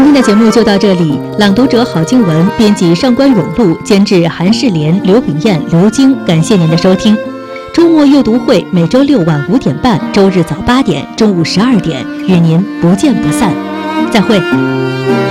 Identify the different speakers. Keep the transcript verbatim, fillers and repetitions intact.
Speaker 1: 今天的节目就到这里，朗读者郝静文，编辑上官永路，监制韩世莲、刘炳燕、刘晶。感谢您的收听。周末阅读会每周六晚五点半，周日早八点，中午十二点，与您不见不散。再会。